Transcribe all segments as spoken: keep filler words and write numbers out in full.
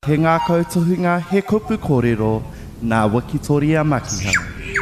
He ngā kautuhinga he kupu kōrero nā Wikitoria Makiha.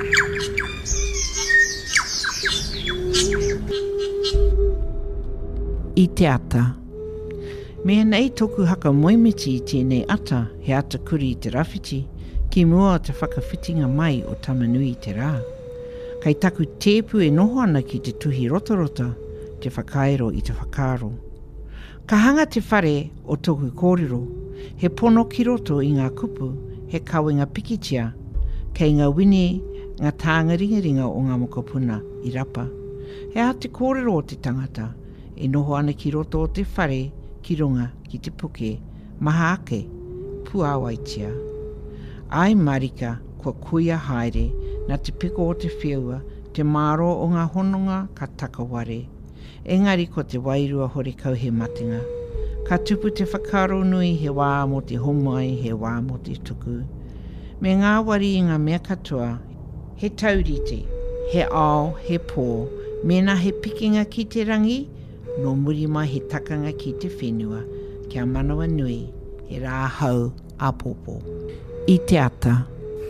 I te ata. Mea nei toku haka moimiti i tēnei ata he ata kuri i te rāwhiti ki mua te whakawhitinga mai o tamanui i te rā. Kai taku tēpu e noho ana ki te tuhi rotorota, te whakaero i te whakaro. Ka hanga te whare o toku kōrero, he pono ki roto i ngā kupu, he kawenga pikitia, kei ngā wini ngā tānga ringaringa o ngā mokopuna i rapa. He a te kōrero o te tangata, e noho ana ki roto o te whare, ki runga, ki te puke, maha ake, puawaitia. Ai marika, kua kuia haere, na te piko o te whiua, te maro o ngā hononga ka takaware. Engari ko te wairua hore kau he matinga. Ka tupu te whakaro nui he wā mo te homai, he wā mo te tuku. Me ngā wari i ngā mea katoa, he taurite, he ao, he pō, mena he pikinga ki te rangi, no murima he takanga ki te whenua, kia manawa nui, he rāhau a popo. I te ata.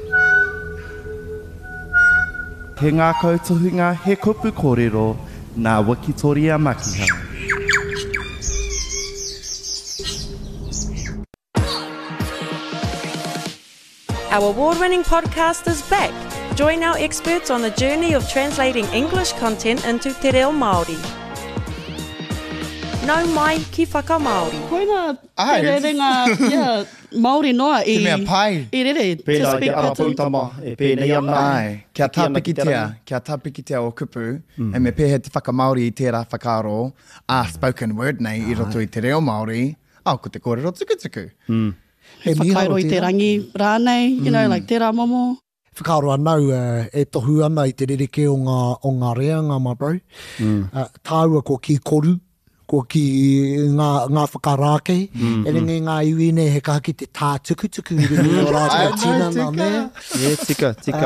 He ngā kautuhinga he kupu kōrero nā Wikitoria Makiha. Our award-winning podcast is back. Join our experts on the journey of translating English content into te reo Māori. Nau mai ki whakamaori. Koina te rerenga yeah, Māori noa i... Te mea pai. I rere. Pēnā i te arapautama, e pēnei ana. Ai, kia tāpikitea, kia tāpikitea o kupu, mm. e me pēhe te whakamaori i tērā whakaro, a spoken word nei i roto i te reo Māori, au ko te kōrero tuku tuku. Mm. He whakairo i te rangi rānei, you know, like tērā momo. Whakaaro anau uh, e tohu ana i te rereke o ngā, o ngā reanga, my bro. Mm. Uh, tāua ko ki koru, ko ki ngā, ngā whakarāke, mm. e ringi ngā iwine he kaha ki te tā tuku tuku i ringi o rātia tina nā mea. E, tika, tika.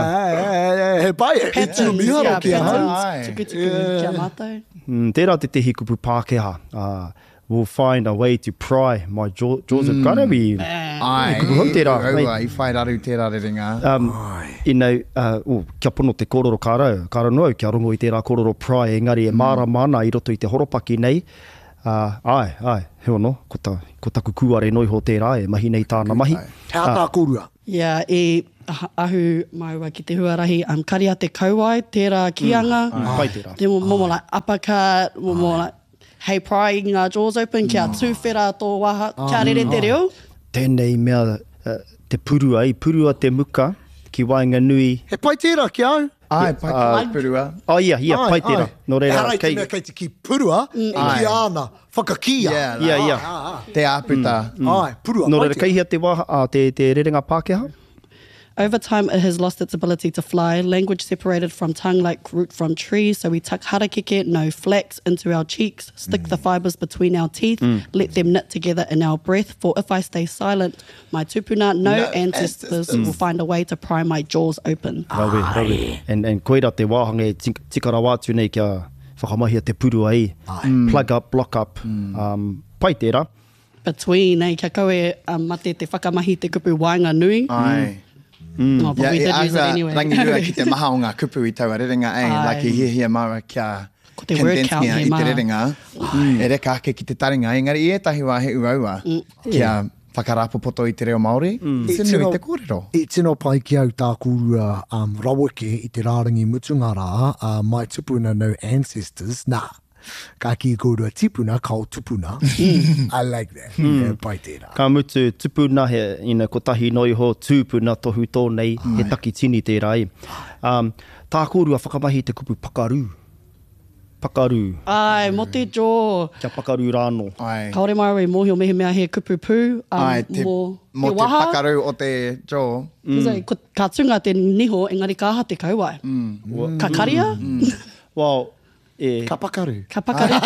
He pai, e tū miharo ki ana. Tuku tuku kia mātou. Tērā te te hikupu Pākehā. Uh, we'll find a way to pry my jaws mm. are gonna be... Ai, tērā. I whai raru tērā rerenga. Um, I nau, uh, oh, kia pono te kōrero kārau, kārau kia rongo i tērā kōrero pry, engari e māra mana i roto i te horopaki nei. Uh, ai, ai, he ono, ko, ta, ko taku kuare noi ho tērā, e mahi nei tāna mahi. Hea tā kōrua? Yeah, e ahu maua ki te huarahi, um, karia te kauai, tērā kianga. Mm. Pai tērā. Te momo like uppercut, momo like, hei pry ngā jaws open, kia tūwhera tō waha, kia rere te reo. Tēnei mea, uh, te purua, i purua te muka, ki wainga nui. He pai tērā ki au? Ai, pai uh, purua. Oh, ia, ia, pai tērā. No reira, e harai te mea kei te ki purua, mm. e ki ana, whakakia. Yeah, ia, ia. Te āputa. Mm. Ai, purua, no pai reira, kei hea te waha, uh, te, te rerenga Pākehā? Over time, it has lost its ability to fly. Language separated from tongue like root from tree. So we tuck harakeke, no flax, into our cheeks, stick mm. the fibres between our teeth, mm. let them knit together in our breath. For if I stay silent, my tupuna, no, no ancestors, ancestors will find a way to pry my jaws open. Rawe, rawe. And, and koera te wāhanga e tikara wātu nei kia whakamahia te purua i. Mm. Plug up, block up. Mm. Um, pai tērā. Between, eh, kia koe um, mate te whakamahi te kupu wainga nui. Ai. Mm. Oh, but yeah, we did use it anyway. Rangi rua ki te maha o ngā kupu i taua rerenga, eh, like i hia hia mara kia condense ngā i te rerenga, mm. e reka ake ki te taringa, engari i etahi wā he uraua, mm. kia whakarapo poto i te reo Māori, mm. sinu i te kōrero. I tino pai ki au tā kūrua um, rawake i te rārangi mutunga rā, uh, mai tupuna no ancestors, nā. Ka ki kōrua tipuna, kau tupuna. I like that. Mm. Yeah, pai tērā. Ka mutu tupuna, he, ina, ko tahi noi ho, tūpuna tohu tōnei, mm. he taki tini tērā i. Um, tā kōrua whakamahi te kupu pakaru. Pakaru. Ai, mo te jaw. Kia pakaru rāno. Ai. Kaore mai rei mōhio mehe mea he kupu pū. Um, Ai, te, mo, mo te waha. pakaru o te jaw. Mm. Ko, ka tunga te niho, engari ka aha te kauai. Mm. Ka karia? Mm. Well, E, ka pakaru. Ka pakaru.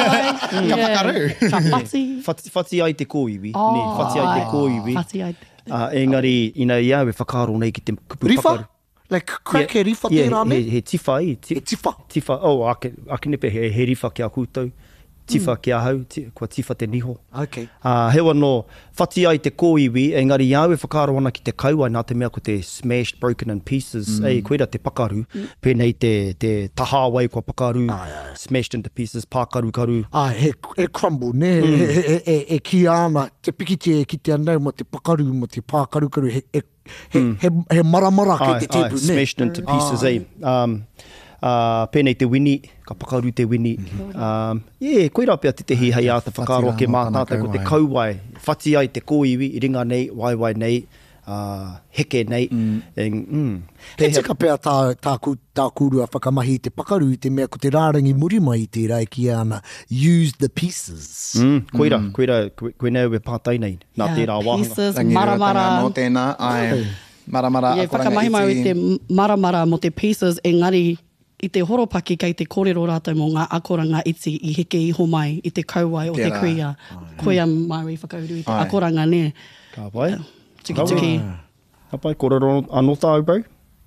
Ka pakaru. Ka whati. Whati, whati ai te kōiwi. Oh, ne, whati ai te kōiwi. Whati ai te. Uh, engari, ina ia e whakaro nei ki te kupu rifa? pakaru. Like crack yeah, he rifa yeah, tērā he, ne? he tifa i. Ti, he tifa. Tifa. Oh, ake, ake nepe he, he rifa ki a kūtau. tifa mm. ki ahau, ti, kua tifa te niho. Okay. Uh, hewa no, whati ai te kōiwi, engari iau e whakaro ana ki te kaua, nā te mea ko te smashed, broken in pieces, mm. ei, koeira te pakaru, mm. pēnei te, te tahawai kua pakaru, ah, yeah. smashed into pieces, pākaru karu. Ah, he, he crumble, ne, mm. e, e, e, e ki ana, te pikite e ki te anau, mo te pakaru, mo te pākaru karu, he, he, he, mm. he, he maramara kei te tepu, ne. Smashed into pieces, ai. Um, Uh, pēnei te wini, ka pakaru te wini. Mm. Um, yeah, koira pia te tehi hei a te whakaro ke mātātai ko te kauwai. Whati ai te kōiwi, i ringa nei, waiwai nei, uh, heke nei. Mm. En, mm. He tika pia tā, tā, tā kūrua whakamahi te pakaru, te mea ko te rārangi muri mai te rai ki ana, use the pieces. Mm, koira, mm. koira, koe neu e pātai nei, nā yeah, tērā wāhanga. Pieces, maramara. Mō tēnā, ai, maramara, yeah, whakamahi mai i te maramara mo te pieces, engari, i te horopaki kei te kōrero rātou mō ngā akoranga iti i heke iho mai i te kauai o te kuia. Koia mai i whakauru i te akoranga, ne. Ka pai. Tuki tuki. Ka pai, kōrero anō tāu, bro?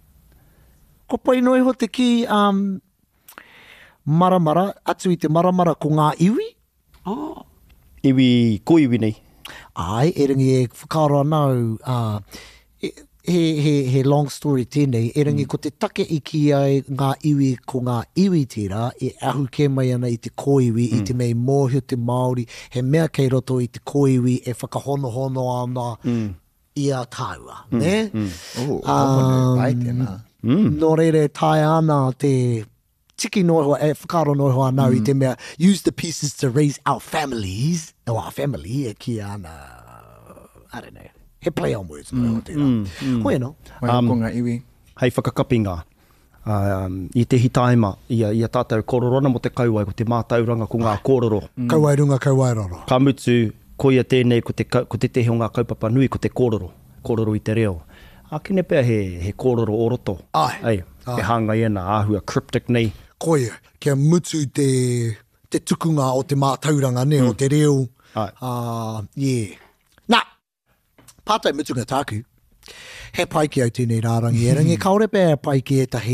Ko pai noi ho te ki um, maramara, atu i te maramara ko ngā iwi. Oh. Iwi, ko iwi nei. Ai, e ringi e whakaro anau, uh, e, He, he, he long story tēnei, e rangi mm. ko te take i ki ai ngā iwi ko ngā iwi tira, e ahu ke mai ana i te kōiwi, mm. i te mei mōhio te Māori, he mea kei roto i te kōiwi e whakahonohono ana mm. i a tāua, mm. ne? Mm. Oh, um, pai tēnā. Mm. Nō reire tai ana te tiki noihoa, e whakaro noihoa anau mm. i te mea, use the pieces to raise our families, o our family, e ki ana, I don't know. He play on words, mm, mm, mm. Hoi no. Um, iwi. Hei whakakapinga. Um, I te hitaima, ia, ia tātou kororona mo te kauai, ko te mātauranga ko ngā kōrero. Mm. Kauai runga, kauai roro. Ka mutu, koia tēnei, ko te, ko te tehe o ngā kaupapa nui, ko te kōrero. Kōrero i te reo. A kene pēr he, he kōrero oroto. Ai. Ai. Ai. He hanga iana, āhua cryptic nei. Koia, kia mutu te, te tukunga o te mātauranga, ne, mm. o te reo. Ai. Uh, yeah. Nā! Pātai mutunga tāku, he pai ki au tēnei rārangi e rangi, kaore pēr pai ki e tahi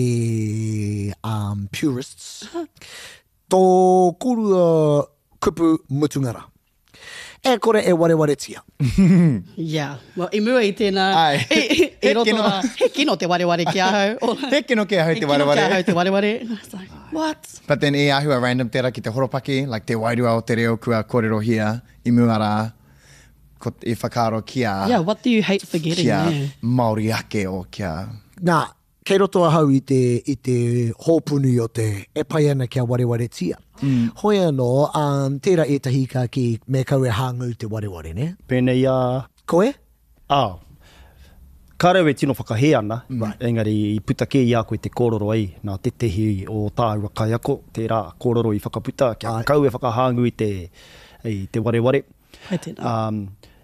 um, purists, tō korua kupu mutungara. E kore e ware ware tia. Yeah, well, i mua i tēnā, e, e, e roto rā, he kino te ware ware ki ahau. He kino ki ahau te ware ware. He kino ki ahau te ware ware. Like, what? But then e ahua random tērā ki te horopaki, like te wairua o te reo kua kōrero hia, i mua rā. Ko e whakaro kia... Yeah, what do you hate forgetting? Kia yeah. Māori ake o kia... Nā, kei roto ahau i te, i te hōpuni o te e pai ana kia ware ware tia. Mm. Hoi anō, um, tērā e tahi ka ki me kau e hāngu te ware ware, ne? Pēnei a... Uh... Koe? Ah. Karau e tino whakahe ana, right. Engari i puta ke i a koe te kōrero ai, nā te tehi o tāua kai ako, tērā kōrero i whakaputa, kia ai. Kau e whakahāngu i te, i te ware ware. Um,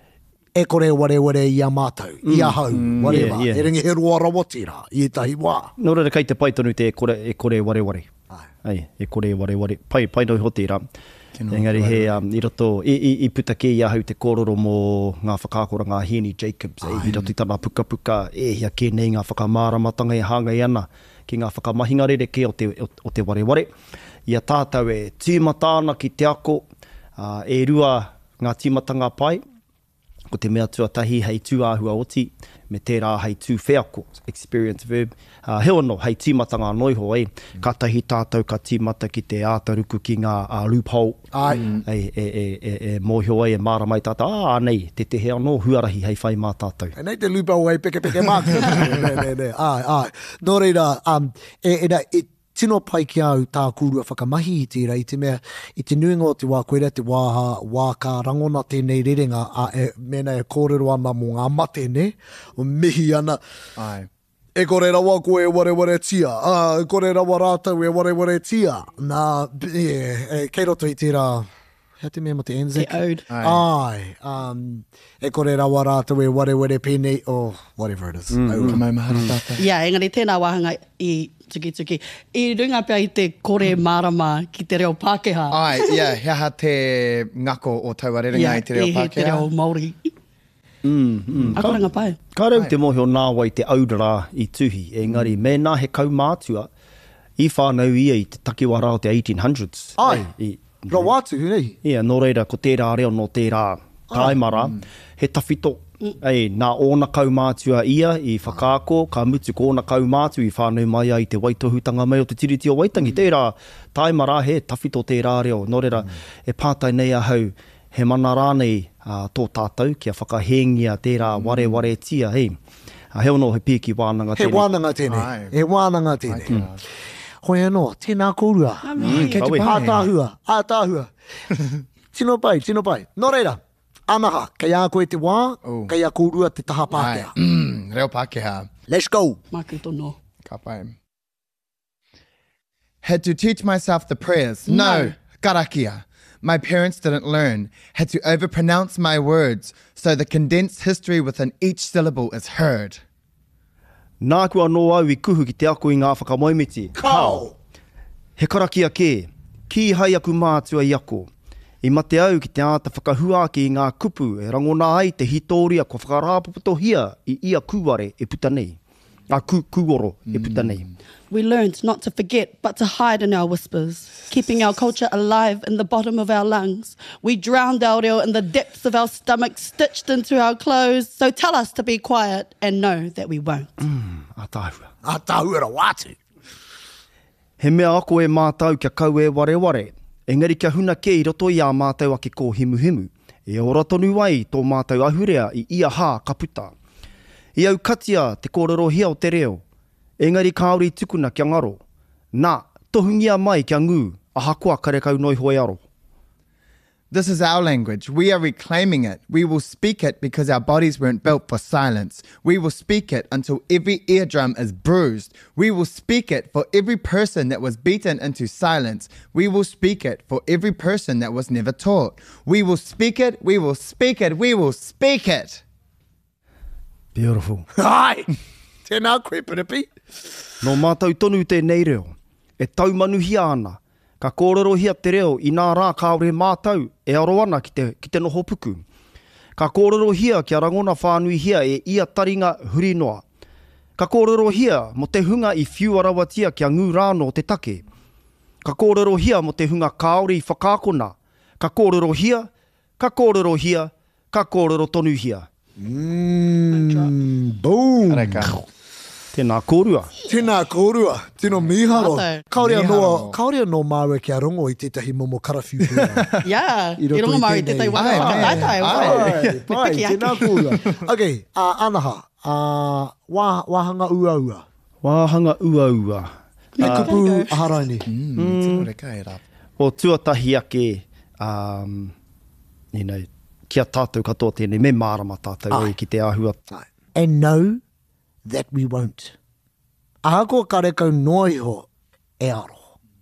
e kore ware ware i a mātou, mm, i a hau, mm, whatever. Yeah, yeah. E ringi he roa rawa tira, i tahi wā. Nō reira kei te paitonu te e kore, e kore ware ware. Ai. Ai, e kore ware ware. Pai, pai noi ho tira. Engari he, um, i roto, i, i, i puta ke i a hau te kōrero mō ngā whakākora ngā Henry Jacobs, e, i roto i tana puka puka, e hia ke nei ngā whakamāramatanga e hāngai ana, ki ngā whakamahinga rereke o te, o, o te ware ware. Ia tātou e tūmatāna ki te ako, uh, e rua ngā tīmatanga pai, ko te mea tuatahi hei tū āhua oti, me tērā hei tū wheako, experience verb. Uh, he ono, hei tīmatanga noiho, eh? Mm. Ka tahi tātou ka tīmata ki te ātaruku ki ngā uh, loophole. Ai. Mm. E, e, e, e, e mōhio ai, e māra mai tātou, ah, nei, te te he anō, huarahi hei whai mā tātou. E nei te loophole ai peke peke māku. ne, ne, ne, ai, ai. Nō reira, um, e, e, e, tino pai ki au tā kūrua whakamahi i tira, i te mea, i te nuinga o te wā koera, te wāha, wā kā rangona tēnei rerenga, a e, mena e kōrero ana mō ngā mate, ne? O mihi ana, ai. E kore rawa koe e ware ware tia, a, e kore rawa rātau e ware ware tia. Nā, e, kei roto i tira, hea te mea mo te Anzac? Te ode. Ai. Ai. Um, e kore rawa rātau e ware ware pēnei, oh, whatever it is. Mm. Mm. Kamai mahara tātou. Yeah, engari tēnā wāhanga i tuki tuki. I runga pia i te kore mārama ki te reo Pākehā. Ai, ia, yeah, hea te ngako o tauarerenga yeah, i te reo Pākehā. I te reo Māori. Mm, mm. Akoranga pai. Ka rau te mohi o nāwai te aurara i tuhi, engari, mm. me nā he kaumātua, i whānau ia i te takiwara o te eighteen hundreds. Ai. I, Ra wātu, nei? Ia, nō reira, ko tērā reo no tērā taimara, mm. he tawhito. Mm. Ei, nā ōna kaumātua ia i whakaako, ka mutu ko ōna kaumātua i whānau mai ai te waitohutanga mai o te tiriti o Waitangi. Tērā taimara he tawhito tērā reo. Nō reira, mm. e pātai nei ahau, he mana rānei uh, tō tātou, kia whakahengia tērā mm. ware ware tia, hei. Uh, he ono he pīki wānanga he tēnei. He wānanga tēnei. He wānanga tēnei. Mm. Hoi anō, tēnā kōrua. Mm, ātāhua, ātāhua. Tino pai, tino pai. Nō reira, anaha, kei a koe te wā, oh. kei a kōrua te taha Pākehā. Mm, reo Pākehā. Let's go. Māku tono. Ka pai. Had to teach myself the prayers. No. no. Karakia. My parents didn't learn. Had to overpronounce my words so the condensed history within each syllable is heard. Nā kua no au i kuhu ki te ako i ngā whakamoimiti. Kao! He karakia ke, ki hai aku mātua i ako. I mate au ki te āta whakahua ki ngā kupu e rangona ai te hitori a kua whakarāpupoto hia i ia kuware e puta nei. A ku, kuoro e puta nei. We learned not to forget, but to hide in our whispers, keeping our culture alive in the bottom of our lungs. We drowned our reo in the depths of our stomachs, stitched into our clothes. So tell us to be quiet and know that we won't. Mm, ātāhua. Ātāhua ra wātu. He mea ako e mātau kia kau e ware ware. Engari kia huna ke i roto i a mātau ake ko himu himu. E ora tonu ai tō mātau ahurea i ia hā ka puta. I au katia te kōrero hia o te reo. Engari kāori tukuna kia ngaro. Nā, tohungia mai kia ngū, aha kua karekau noi hoi aro. This is our language. We are reclaiming it. We will speak it because our bodies weren't built for silence. We will speak it until every eardrum is bruised. We will speak it for every person that was beaten into silence. We will speak it for every person that was never taught. We will speak it, we will speak it, we will speak it. Beautiful. Ai! Tēnā koe, Piripi. No mātou tonu tēnei reo, e taumanuhia ana, ka kōrero hia te reo i nā rā kāore mātou e aro ana ki te, ki te noho puku. Ka kōrero hia kia rangona whānui hia e ia taringa hurinoa. Ka kōrero hia mo te hunga i whiuarawatia kia ngū rāno te take. Ka kōrero hia mo te hunga kāore i whakākona. Ka kōrero hia, ka kōrero hia, ka kōrero tonu hia. Mmm, boom. Areka. Tēnā kōrua. Tēnā kōrua. Tēnā miharo. Kaore Miharo. anō, kaore anō māua kia rongo i tētahi momo karawhiu pēra. Yeah, I i roto rongo i mauri tēnei. te tai Ai, waka ai, whakaitai. Ai, pai, tēnā kōrua. Okay, uh, anaha, uh, wā, wāhanga ua ua. Wāhanga ua ua. Me kupu aharaini. Mm, tino reka e rā. O tuatahi ake, um, you know, kia tātou katoa tēnei, me mārama tātou Ai. e ki te āhua. And know that we won't. Ahako karekau noiho e aro.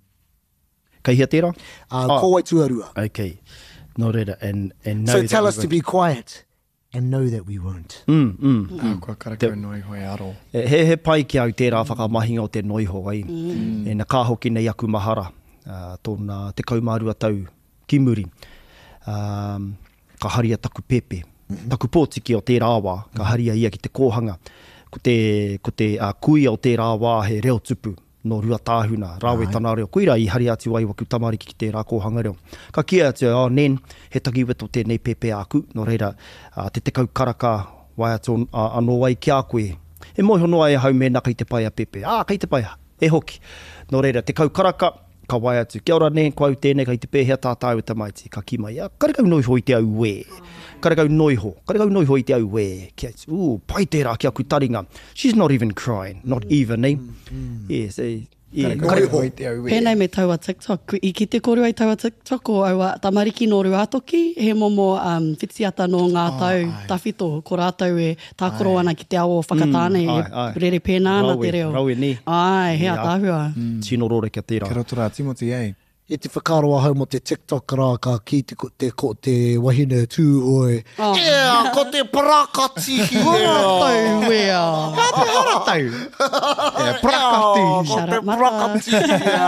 Kei hia tērā? Uh, Oh. Ko wai tuarua. Okay. Nō reira, and, and know So that tell we us to won't. be quiet and know that we won't. Mm, mm. Ah, kua karakau noi hoi aro. E, he, he pai ki au tērā whakamahinga o te noiho ai. Mm. E na kāhoki nei aku mahara, uh, tōna te kaumārua tau ki muri. Um, ka haria taku pepe. Mm-hmm. Taku pōtiki o tērā wā, ka haria ia ki te kōhanga. Ko te, ko te uh, kui o tērā wā he reo tupu no rua tāhuna, rāwe Ai. tāna reo. Koira i hari atu ai waku tamariki ki tērā kōhanga reo. Ka kia atu, oh, nen, he taki weto tēnei pepe aku, no reira, uh, te tekau karaka, wai atu uh, anō wai kia koe. E moi honoa e hau mena kei te pai a pepe. Ah, kei te pai, e hoki. No reira, te kau karaka, ka wai atu. Kia ora nen, kau tēnei kei te pēhea tātāu te maiti. Ka ki mai, ah, karekau noiho i te au we. Karekau noiho, karekau noiho i te au we. Kia atu, ooh, pai tērā ki aku taringa. She's not even crying, not even, eh? Yes, eh? Yeah. Karekau noiho i te au e. Pēnei me taua TikTok. I ki te kōrua i taua TikTok o aua tamariki no rua toki, he momo um, whitiata no ngā Oh, tau ai. tawhito, ko rātou e tākoro ana ki te ao whakatāne, Mm, e ai, ai. rere pēnā na Rawe, te reo. rawe ni. Ai, hea Ia. tāhua. Tino rore kia tērā. Kia roto rā, Timothy, ei. E te whakaroa hau mo te TikTok rā ka ki te, ko- te, ko, te wahine tū oi. Oh. Yeah, ko te prakati hia. Tau wea. Tau. E, prakati. Ko Shut te up, mata. prakati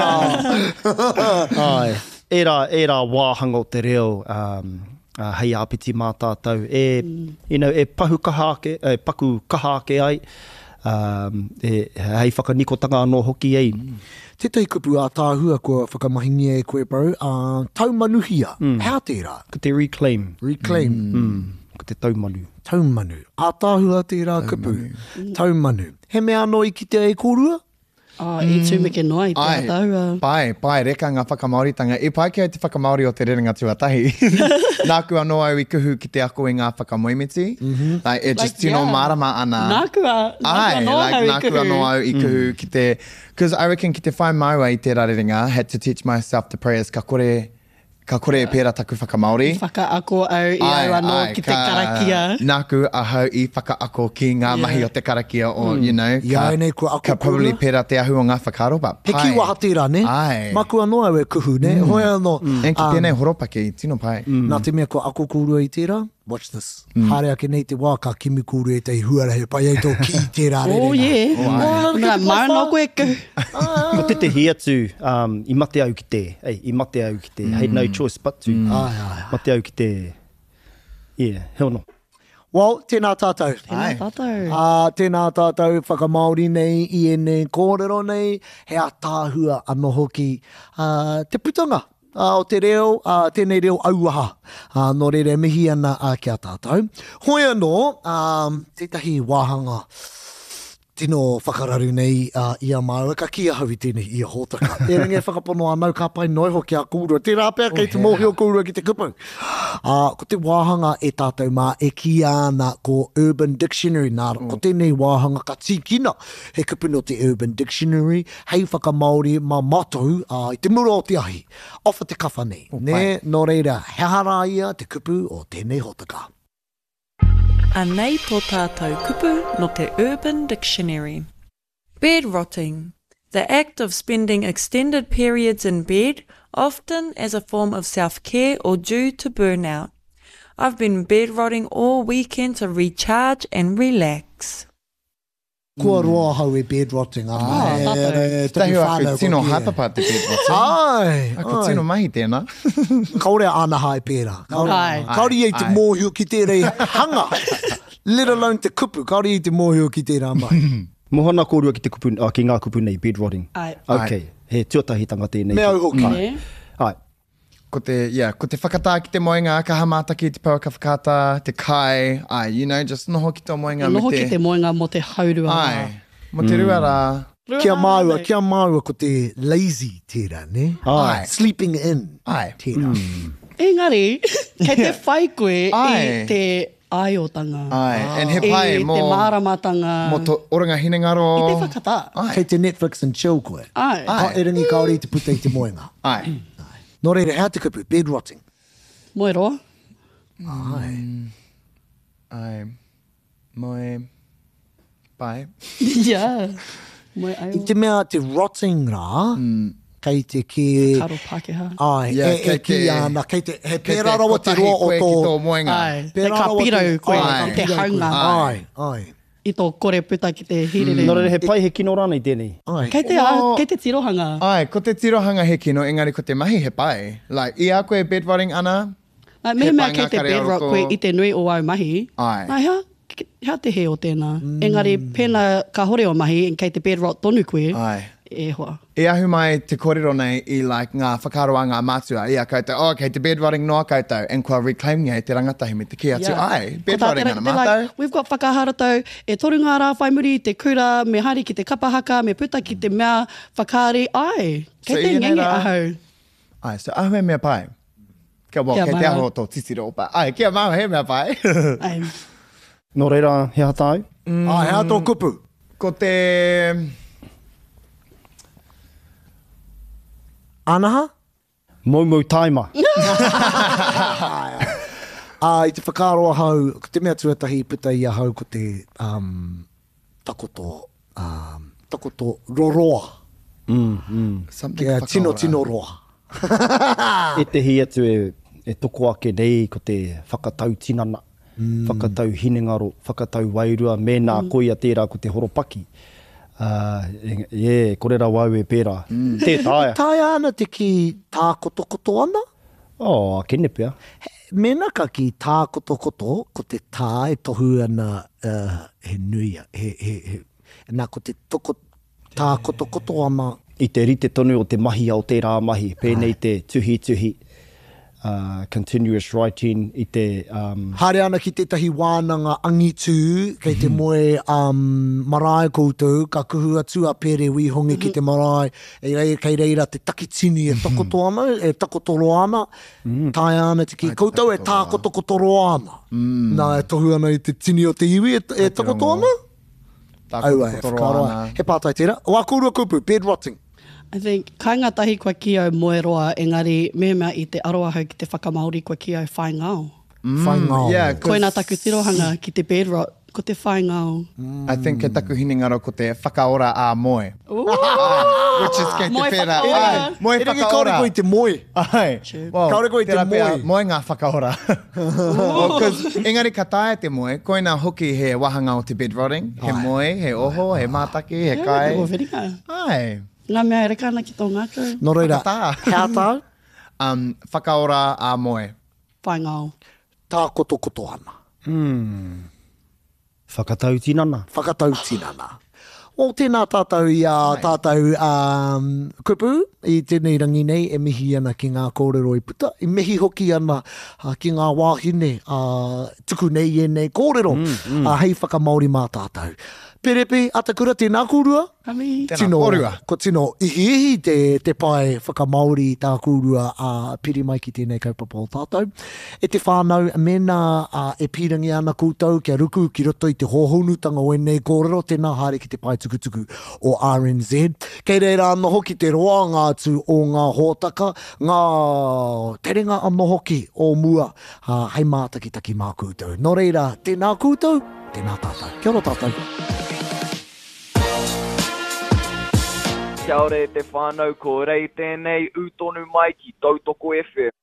hia. Ai, e rā, e rā wāhanga o te reo, um, uh, hei āpiti mā tātou. E, mm. you know, e pahu kahake, e paku kahake ai, um, e, hei whakanikotanga anō hoki ei. Mm. Te tei kupu a tāhua kua whakamahingi e koe bro, uh, taumanuhia, mm. hea tērā? Ko te reclaim. Reclaim. Mm. Mm. Ko te taumanu. Taumanu. A tāhua tērā kupu. Taumanu. He mea no i ki te e kōrua? Oh, mm. I tūmike noa i te ataua. Pai, pai, reka ngā whakamauritanga. E pai ki au te whakamauri o te rerenga tuatahi. Nāku anō au i kuhu ki te ako i ngā whakamoimiti. Mm-hmm. Like, e just like, tino yeah. marama ana. Nāku a, Ai, nāku like, anō nāku anō au i kuhu mm. ki te... Because I reckon ki te whai maua i te rarerenga, had to teach myself the prayers ka kore... Ka kore e pēra taku whakamaori. Whakaako au i au anō ki te karakia. Nāku ahau i whakaako ki ngā yeah. mahi o te karakia o, mm. you know, ka, nei, ka probably pēra te ahu o ngā whakaro, but pai. He ki waha tērā, ne? Ai. Maku anō au e kuhu, ne? Mm. Hoi anō. Mm. En ki tēnei horopaki, tino pai. Mm. Nā te mea ko ako kūrua i tērā. Watch this. Mm. Hare ake nei te wā ka kimi kūrua e te huarahe pai ei tō ki tērā rerenga. Oh, yeah. Oh, Ngā mauna koe kuhu. Ko te te hi atu, um, i mate au ki te. Ei, i mate au ki te. Mm. Had no choice but to. Mm. Ai, ai. Mate au ki te. Yeah, hell no. Well, tēnā tātou. Tēnā tātou. Uh, tēnā tātou, whakamaori nei, i ene kōrero nei, hea tāhua anō hoki. Uh, te putanga. Uh, o te reo, uh, tēnei reo auaha, uh, no rere mihi ana uh, kia tātou. Hoi anō, um, tētahi wāhanga, tino whakararu nei uh, ia māua, ka kia hawi tēnei ia hōtaka. E ringe whakapono anau ka pai noi hoki a kūrua. Tērā pēr kei te mōhio kūrua ki te kupu. Uh, ko te wāhanga e tātou mā e ki ana ko Urban Dictionary nā. Mm. Ko tēnei wāhanga ka tīkina he kupu no te Urban Dictionary. Hei whakamaori mā mātou uh, i te mura o te ahi. Ofa te kawha nei. Oh, ne, no reira, hehara ia te kupu o tēnei hōtaka. Anei tō tātou kupu no te Urban Dictionary. Bed rotting. The act of spending extended periods in bed, often as a form of self-care or due to burnout. I've been bed rotting all weekend to recharge and relax. Kua roa hau e bed rotting. Ah, tahi o aku tino haipapa te bed rotting. Ai, aku tino mahi tēnā. Kaore ana hai pēra. Kaore ei te mōhio ki te rei hanga. Let alone te kupu. Kaore ei te mōhio ki te rā mai. Mohana kōrua ki te kupu, uh, ki ngā kupu nei, bed rotting. Ai. Okay, he tuatahi tanga tēnei. Me au hoki. Mm. Ai. Ko te, yeah, ko te whakatā ki te moenga, ka hamātaki te pau ka whakata, te kai, ai, you know, just noho ki te moenga. Noho ki te moenga mo te haurua. Ai, mo te rua rā. Kia māua, kia māua ko te lazy tērā, ne? Ai. Sleeping in Ai. tērā. Mm. Engari, kei te whai koe i te aiotanga. Ai, and he pai e mo... te māramatanga. Mo to oranga hinengaro. I te whakatā. Ai. Kei te Netflix and chill koe. Ai. Ka e ringi kaore i te puta i te moenga. Ai. Nō reira, hea te kupu, bed rotting. Moe roa. Ai. Ai. Moe... Pai. Yeah. Moe ai. I te mea te rotting rā, mm. kei te ki... Karo Pākehā. Ai, yeah, e, e ki te, ana, kei te... He pēra rawa te roa o tō... Tō moenga. Ai. Te kapirau koe, te haunga. Ai, ai. I tō kore puta ki te hirere. Nō reira, he pai he kino rānei tēnei. Ai. Kei te, No. kei te tirohanga. Ai, ko te tirohanga he kino, engari ko te mahi he pai. Like, i a koe bed rotting ana, Ai, me he mea pai kei ngā te kare bed rot aroko. koe i te nui o au mahi. Ai. Ai, hea, hea te he o tēnā. Mm. Engari, pēnā ka hore o mahi, kei te bed rot tonu koe, Ai. e hoa. E ahu mai te kōrero nei i like, ngā whakaroa ngā mātua. Ia koutou, oh, kei te bed rotting noa koutou. And kua reclaim ngai te rangatahi me te ki atu. Yeah. Ai, bed Ko tā rotting te- ana te mātou. like, we've got whakaharatau, e toru ngā rā whaimuri, te kura, me hari ki te kapahaka, me puta ki te mea whakaari. Ai, kei So te i nei ngenge rā- ahau. Ai, so ahu e mea pai. Kia wā, Kia kei te maua. aho tō tisiro pai. Ai, kia mau he mea pai. Ai, Nō reira, he hatāu. Ai, hea tō kupu. Ko te... Anaha? Maumau taima. Ah, I te whakaroa hau, ko te mea tuatahi puta i a hau ko te um, takoto, um, takoto roroa. Mm, mm. Something Kia tino whakaora. tino roa. E te hi atu e, e toko ake nei ko te whakatau tinana, mm. whakatau hinengaro, whakatau wairua, me nā mm. koia tērā ko te horopaki. Uh, e, yeah, korera wau e pērā. Mm. Te tāia. Tai ana te ki tā koto koto ana? Oh, kene pia. Mena ka ki tā koto koto, ko te tā e tohu ana uh, he nui, he, he, he, nā ko te toko tā koto koto ana. I te rite tonu o te mahi au te rā mahi, pēnei te tuhi tuhi. Uh, continuous writing i te... Um... Hare ana ki tētahi wānanga angitu, kei te moe um, marae koutou, ka kuhu atu a pere wihonge ki te marae, e rei, kei reira te takitini e takoto ana, e takotoro ana, mm. tai ana te ki koutou e tā kotokotoro ana. Mm. Nā e tohu ana i te tini o te iwi e, e takoto ana? Aua, e whakaroa. He pātai tērā. Wā kōrua kupu, bedrotting. I think, kai ngā tahi kua ki au moe roa, engari mehemea i te aroa hau ki te whakamauri kua ki au whai ngāo. Mm. Whai ngāo. Yeah, koe nā taku tirohanga ki te bedrot, ko te whai ngāo. Mm. I think ke taku hiningaro ko te whakaora a moe. Which is kei te Moe pēra. whakaora. Ai, moe E reke whakaora. kaore koe i te moe. Ai, well, Kaore koe i te tērā pēra, moe. Moe ngā whakaora. Well, 'cause engari ka tae te moe, koe nā hoki he wahanga o te bedrotting. He moe, he oho, he mātaki, he kai. Ko whiringa. Ai. Ngā mea e reka ana ki tō ngākau. No reira, Whakatā. hea tāu, Um, whakaora a moe. Whai ngāo. tā koto koto ana. Hmm. Whakatautinana. Whakatautinana. O tēnā tātou i a tātou um, kupu, i tēnei rangi nei, e mihi ana ki ngā kōrero i puta, i mihi hoki ana uh, ki ngā wāhine, uh, tuku nei e nei kōrero, mm, mm. Uh, hei whakamauri mā tātou. Perepe, atakura, tēnā kūrua? Ami. Tēnā kōrua. Ko tino, ihi ihi te, te pai whakamauri tā kūrua a uh, piri mai ki tēnei kaupapa o tātou. E te whānau, mena uh, e pirangi ana koutou kia ruku ki roto i te hohonutanga o enei kōrero, tēnā haere ki te pai tukutuku o R N Z. Kei reira anō hoki te roa ngā tu o ngā hōtaka, ngā terenga anō hoki o mua, uh, hei mātaki taki mā koutou. No reira, tēnā koutou, tēnā tātou. Kia ora tātou. Kia ora e te whānau, ko rei tēnei utonu mai ki Tautoko F M.